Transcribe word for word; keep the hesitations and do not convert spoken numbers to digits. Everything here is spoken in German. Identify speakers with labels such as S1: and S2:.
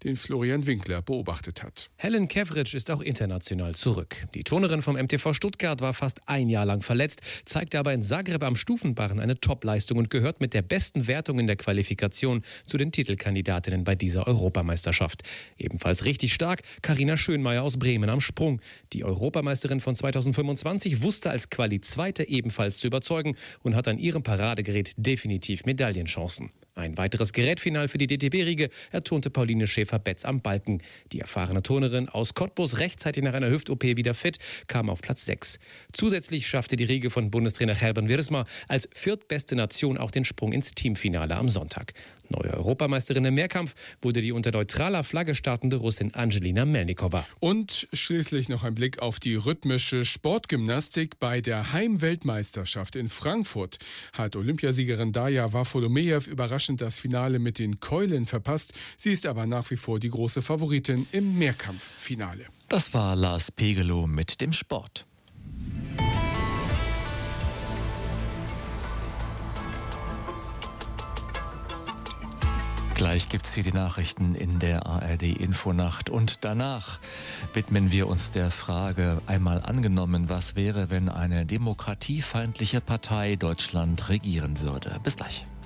S1: den Florian Winkler beobachtet hat.
S2: Helen Kevric ist auch international zurück. Die Turnerin vom M T V Stuttgart war fast ein Jahr lang verletzt, zeigte aber in Zagreb am Stufenbarren eine Topleistung und gehört mit der besten Wertung in der Qualifikation zu den Titelkandidatinnen bei dieser Europameisterschaft. Ebenfalls richtig stark Carina Schönmeier aus Bremen am Sprung. Die Europameisterin von zweitausendfünfundzwanzig wusste als Quali-Zweite ebenfalls zu überzeugen und hat an ihrem Paradegerät definitiv Medaillenchancen. Ein weiteres Gerätfinal für die D T B-Riege erturnte Pauline Schäfer-Betz am Balken. Die erfahrene Turnerin aus Cottbus, rechtzeitig nach einer Hüft-O P wieder fit, kam auf Platz sechs. Zusätzlich schaffte die Riege von Bundestrainer Gerben Wiersma als viertbeste Nation auch den Sprung ins Teamfinale am Sonntag. Neue Europameisterin im Mehrkampf wurde die unter neutraler Flagge startende Russin Angelina Melnikova.
S1: Und schließlich noch ein Blick auf die rhythmische Sportgymnastik. Bei der Heimweltmeisterschaft in Frankfurt hat Olympiasiegerin Darja Wafolomejew überraschend das Finale mit den Keulen verpasst. Sie ist aber nach wie vor die große Favoritin im Mehrkampffinale.
S3: Das war Lars Pegelow mit dem Sport. Gleich gibt's hier die Nachrichten in der A R D-Infonacht und danach widmen wir uns der Frage, einmal angenommen, was wäre, wenn eine demokratiefeindliche Partei Deutschland regieren würde. Bis gleich.